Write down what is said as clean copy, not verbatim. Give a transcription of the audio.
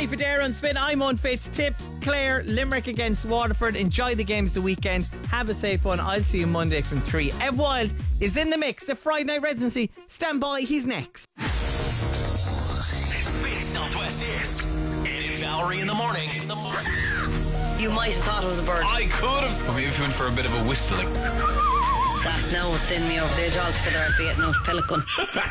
Danny Federa on Spin. I'm unfit. Tip Clare, Limerick against Waterford. Enjoy the games the weekend. Have a safe one. I'll see you Monday from 3. Ev Wild is in the mix. The Friday Night Residency. Stand by. He's next. Spin Southwest East. Ed and Valerie in the morning. You might have thought it was a bird. I could have. Or maybe if you went for a bit of a whistling. That now would send me over the edge altogether. I'd be getting out pelican.